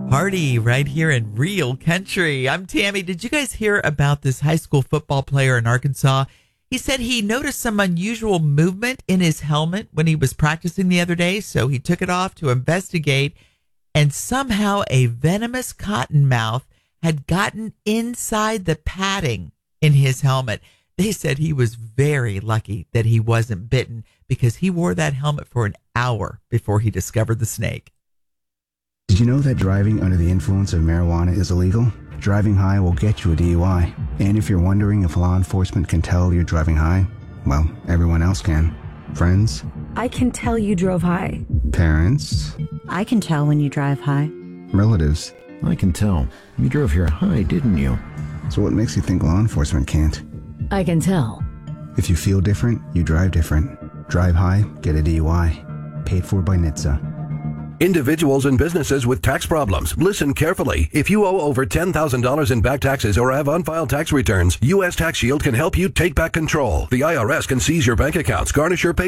Party right here in Real Country. I'm Tammy. Did you guys hear about this high school football player in Arkansas? He said he noticed some unusual movement in his helmet when he was practicing the other day, so he took it off to investigate, and somehow a venomous cottonmouth had gotten inside the padding in his helmet. They said he was very lucky that he wasn't bitten because he wore that helmet for an hour before he discovered the snake. Did you know that driving under the influence of marijuana is illegal? Driving high will get you a DUI. And if you're wondering if law enforcement can tell you're driving high, well, everyone else can. Friends? I can tell you drove high. Parents? I can tell when you drive high. Relatives? I can tell. You drove here high, didn't you? So what makes you think law enforcement can't? I can tell. If you feel different, you drive different. Drive high, get a DUI. Paid for by NHTSA. Individuals and businesses with tax problems, listen carefully. If you owe over $10,000 in back taxes or have unfiled tax returns, U.S. Tax Shield can help you take back control. The IRS can seize your bank accounts, garnish your pay